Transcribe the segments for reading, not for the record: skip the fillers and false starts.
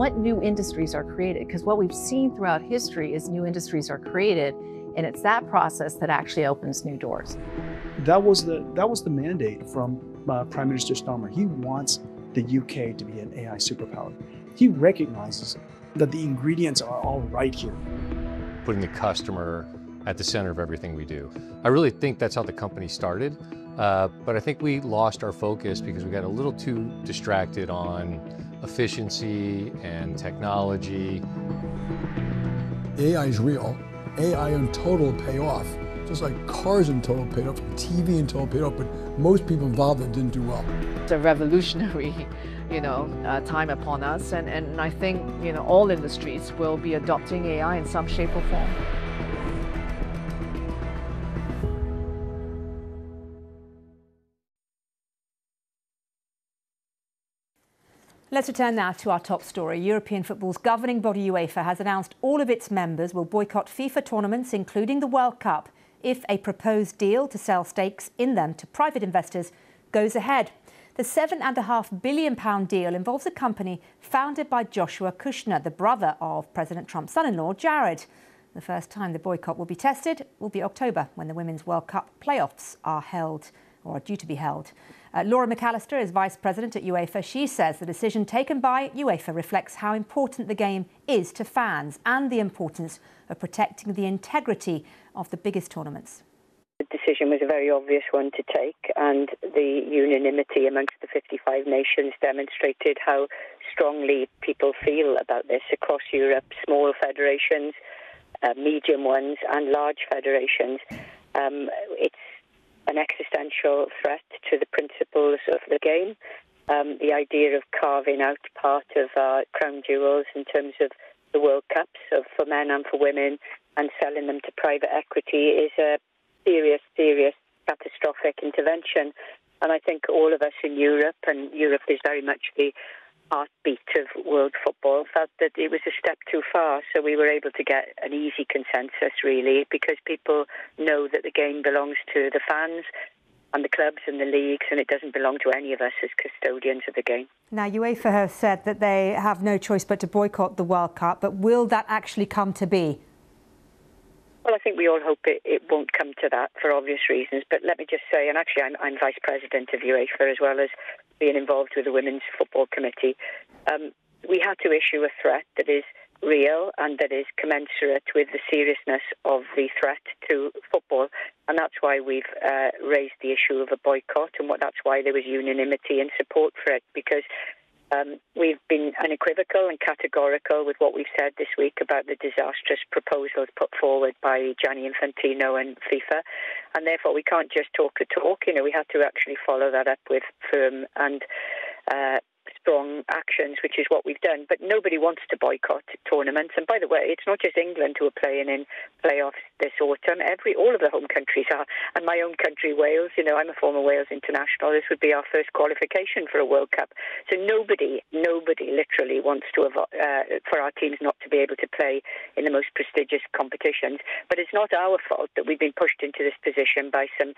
what new industries are created. Because what we've seen throughout history is new industries are created, and it's that process that actually opens new doors. That was the mandate from Prime Minister Starmer. He wants the UK to be an AI superpower. He recognizes that the ingredients are all right here. Putting the customer at the center of everything we do. I really think that's how the company started, but I think we lost our focus because we got a little too distracted on efficiency and technology. AI is real. AI in total pay off. Just like cars in total paid off, TV in total paid off, but most people involved that didn't do well. It's a revolutionary, time upon us, and I think, all industries will be adopting AI in some shape or form. Let's return now to our top story. European football's governing body UEFA has announced all of its members will boycott FIFA tournaments, including the World Cup, if a proposed deal to sell stakes in them to private investors goes ahead. The £7.5 billion deal involves a company founded by Joshua Kushner, the brother of President Trump's son-in-law, Jared. The first time the boycott will be tested will be October, when the Women's World Cup playoffs are held, or are due to be held. Laura McAllister is Vice President at UEFA. She says the decision taken by UEFA reflects how important the game is to fans and the importance of protecting the integrity of the biggest tournaments. The decision was a very obvious one to take, and the unanimity amongst the 55 nations demonstrated how strongly people feel about this across Europe, small federations, medium ones and large federations. It's an existential threat to the principles of the game. The idea of carving out part of our crown jewels in terms of the World Cups for men and for women and selling them to private equity is a serious, catastrophic intervention. And I think all of us in Europe, and Europe is very much the heartbeat of world football, felt that it was a step too far. So we were able to get an easy consensus, really, because people know that the game belongs to the fans and the clubs and the leagues, and it doesn't belong to any of us as custodians of the game. Now, UEFA have said that they have no choice but to boycott the World Cup, but will that actually come to be? Well, I think we all hope it won't come to that for obvious reasons. But let me just say, and actually I'm Vice President of UEFA as well as being involved with the Women's Football Committee. We had to issue a threat that is real and that is commensurate with the seriousness of the threat to football. And that's why we've raised the issue of a boycott, and that's why there was unanimity and support for it, because we've been unequivocal and categorical with what we've said this week about the disastrous proposals put forward by Gianni Infantino and FIFA, and therefore we can't just talk a talk. We have to actually follow that up with firm and strong actions, which is what we've done. But nobody wants to boycott tournaments. And by the way, it's not just England who are playing in playoffs this autumn. All of the home countries are. And my own country, Wales, I'm a former Wales international. This would be our first qualification for a World Cup. So nobody literally wants to for our teams not to be able to play in the most prestigious competitions. But it's not our fault that we've been pushed into this position by some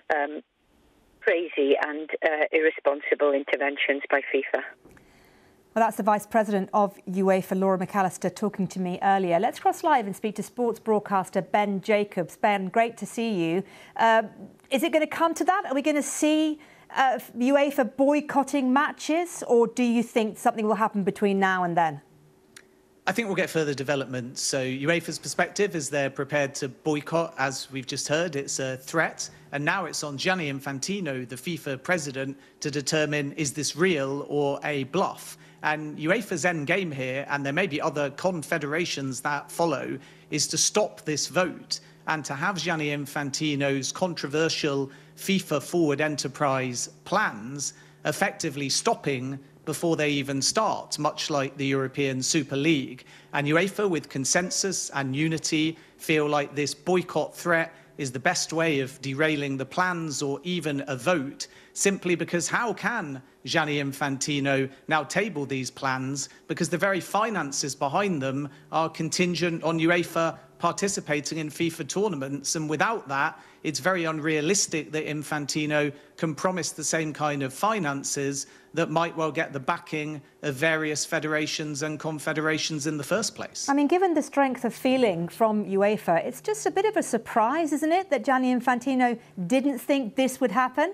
crazy and irresponsible interventions by FIFA. Well, that's the Vice President of UEFA, Laura McAllister, talking to me earlier. Let's cross live and speak to sports broadcaster Ben Jacobs. Ben, great to see you. Is it going to come to that? Are we going to see UEFA boycotting matches, or do you think something will happen between now and then? I think we'll get further developments. So UEFA's perspective is they're prepared to boycott, as we've just heard. It's a threat. And now it's on Gianni Infantino, the FIFA president, to determine, is this real or a bluff? And UEFA's end game here, and there may be other confederations that follow, is to stop this vote and to have Gianni Infantino's controversial FIFA forward enterprise plans effectively stopping before they even start, much like the European Super League. And UEFA, with consensus and unity, feel like this boycott threat is the best way of derailing the plans or even a vote, simply because how can Gianni Infantino now table these plans? Because the very finances behind them are contingent on UEFA participating in FIFA tournaments, and without that, it's very unrealistic that Infantino can promise the same kind of finances that might well get the backing of various federations and confederations in the first place. I mean, given the strength of feeling from UEFA, it's just a bit of a surprise, isn't it, that Gianni Infantino didn't think this would happen?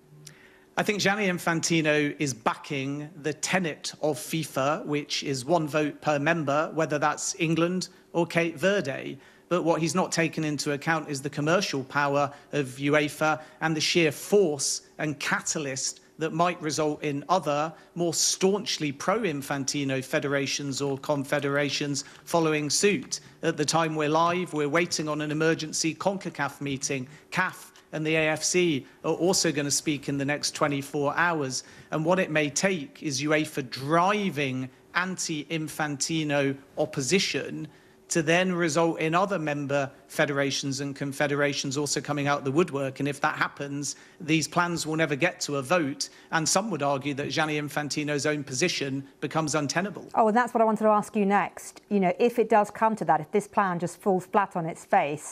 I think Gianni Infantino is backing the tenet of FIFA, which is one vote per member, whether that's England or Cape Verde. But what he's not taken into account is the commercial power of UEFA and the sheer force and catalyst that might result in other, more staunchly pro-Infantino federations or confederations following suit. At the time we're live, we're waiting on an emergency CONCACAF meeting. CAF and the AFC are also going to speak in the next 24 hours. And what it may take is UEFA driving anti-Infantino opposition to then result in other member federations and confederations also coming out the woodwork. And if that happens, these plans will never get to a vote. And some would argue that Gianni Infantino's own position becomes untenable. Oh, and that's what I wanted to ask you next. You know, if it does come to that, if this plan just falls flat on its face,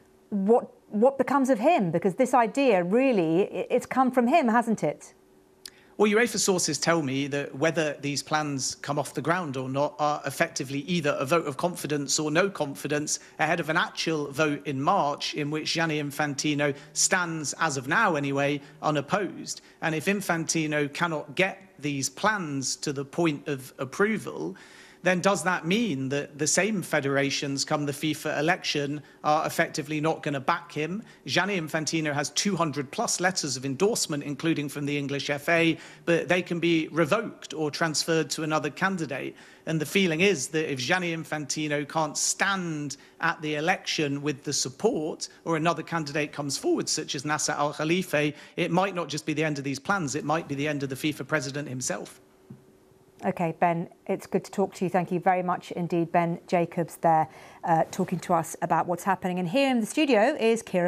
what becomes of him? Because this idea, really, it's come from him, hasn't it? Well, UEFA sources tell me that whether these plans come off the ground or not are effectively either a vote of confidence or no confidence ahead of an actual vote in March in which Gianni Infantino stands, as of now anyway, unopposed. And if Infantino cannot get these plans to the point of approval, then does that mean that the same federations come the FIFA election are effectively not going to back him? Gianni Infantino has 200+ letters of endorsement, including from the English FA, but they can be revoked or transferred to another candidate. And the feeling is that if Gianni Infantino can't stand at the election with the support, or another candidate comes forward, such as Nasser Al-Khelaifi, it might not just be the end of these plans, it might be the end of the FIFA president himself. OK, Ben, it's good to talk to you. Thank you very much indeed. Ben Jacobs there talking to us about what's happening. And here in the studio is Kieran